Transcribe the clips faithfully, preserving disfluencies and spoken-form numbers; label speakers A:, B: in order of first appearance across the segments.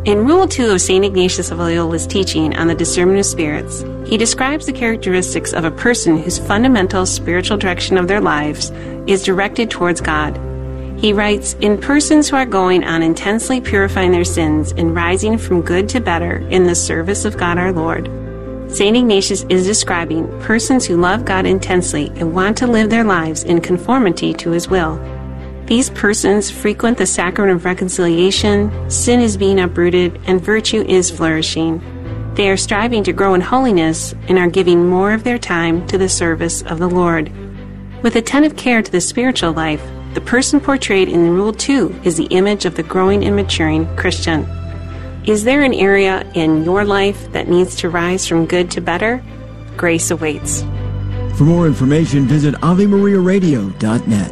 A: In Rule two of Saint Ignatius of Loyola's teaching on the discernment of spirits, he describes the characteristics of a person whose fundamental spiritual direction of their lives is directed towards God. He writes, "In persons who are going on intensely purifying their sins and rising from good to better in the service of God our Lord." Saint Ignatius is describing persons who love God intensely and want to live their lives in conformity to His will. These persons frequent the sacrament of reconciliation, sin is being uprooted, and virtue is flourishing. They are striving to grow in holiness and are giving more of their time to the service of the Lord. With attentive care to the spiritual life, the person portrayed in Rule two is the image of the growing and maturing Christian. Is there an area in your life that needs to rise from good to better? Grace awaits.
B: For more information, visit ave maria radio dot net.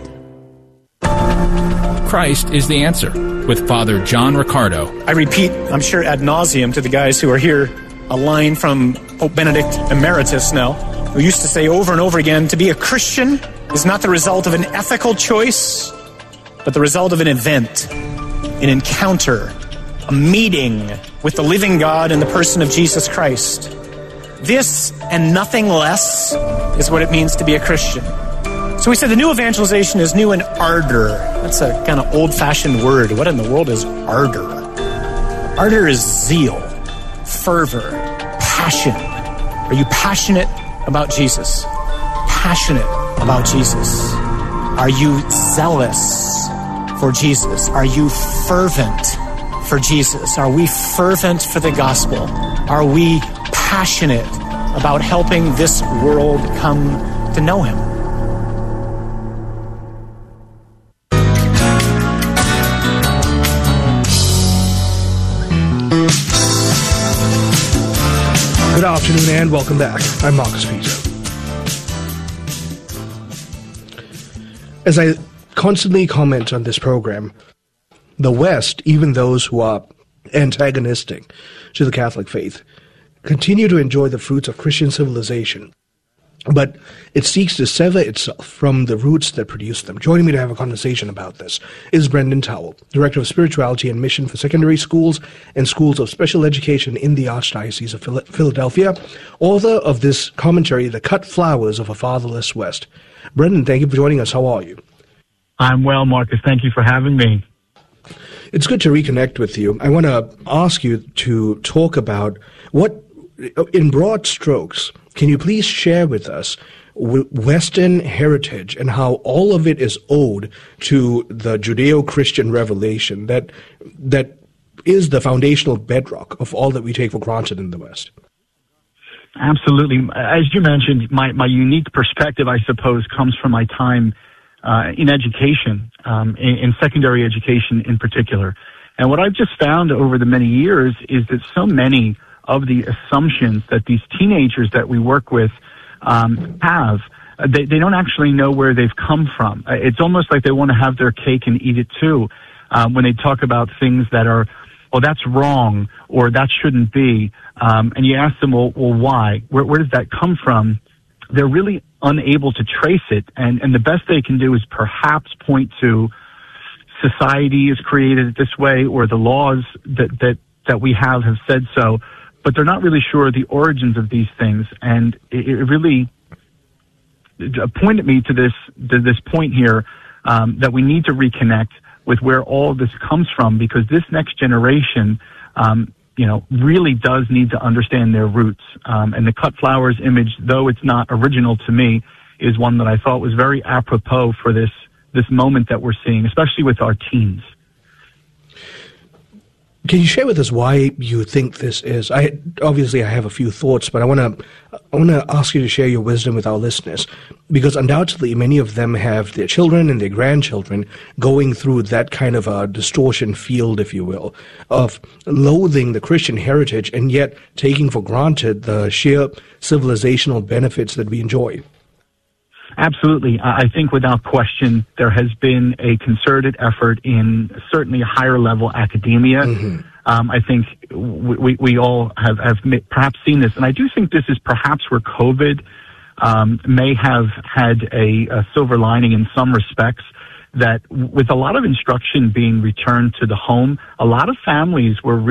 C: Christ is the answer, with Father John Riccardo.
D: I repeat, I'm sure ad nauseum to the guys who are here, a line from Pope Benedict Emeritus now, who used to say over and over again, to be a Christian is not the result of an ethical choice, but the result of an event, an encounter, a meeting with the living God in the person of Jesus Christ. This and nothing less is what it means to be a Christian. So we said the new evangelization is new in ardor. That's a kind of old-fashioned word. What in the world is ardor? Ardor is zeal, fervor, passion. Are you passionate about Jesus? Passionate about Jesus? Are you zealous for Jesus? Are you fervent for Jesus? Are we fervent for the gospel? Are we passionate about helping this world come to know Him?
E: Good afternoon and welcome back. I'm Marcus Peter. As I constantly comment on this program, the West, even those who are antagonistic to the Catholic faith, continue to enjoy the fruits of Christian civilization, but it seeks to sever itself from the roots that produced them. Joining me to have a conversation about this is Brendan Towell, Director of Spirituality and Mission for Secondary Schools and Schools of Special Education in the Archdiocese of Philadelphia, author of this commentary, The Cut Flowers of a Fatherless West. Brendan, thank you for joining us. How are you?
F: I'm well, Marcus. Thank you for having me.
E: It's good to reconnect with you. I want to ask you to talk about what, in broad strokes, can you please share with us Western heritage and how all of it is owed to the Judeo-Christian revelation that that is the foundational bedrock of all that we take for granted in the West?
F: Absolutely. As you mentioned, my, my unique perspective, I suppose, comes from my time uh, in education, um, in, in secondary education in particular. And what I've just found over the many years is that so many of the assumptions that these teenagers that we work with um, have, they, they don't actually know where they've come from. It's almost like they want to have their cake and eat it too, um, when they talk about things that are, well, that's wrong, or that shouldn't be. Um, and you ask them, well, well why? Where, where does that come from? They're really unable to trace it. And, and the best they can do is perhaps point to society is created this way, or the laws that, that, that we have have said so. But they're not really sure the origins of these things. And it, it really pointed me to this, to this point here, um, that we need to reconnect with where all of this comes from, because this next generation, um, you know, really does need to understand their roots. Um, and the cut flowers image, though it's not original to me, is one that I thought was very apropos for this, this moment that we're seeing, especially with our teens.
E: Can you share with us why you think this is? I obviously I have a few thoughts, but I want to I want to ask you to share your wisdom with our listeners, because undoubtedly many of them have their children and their grandchildren going through that kind of a distortion field, if you will, of loathing the Christian heritage and yet taking for granted the sheer civilizational benefits that we enjoy.
F: Absolutely. I think without question, there has been a concerted effort in certainly higher level academia. Mm-hmm. Um, I think we, we, we all have, have perhaps seen this. And I do think this is perhaps where COVID um, may have had a, a silver lining in some respects, that with a lot of instruction being returned to the home, a lot of families were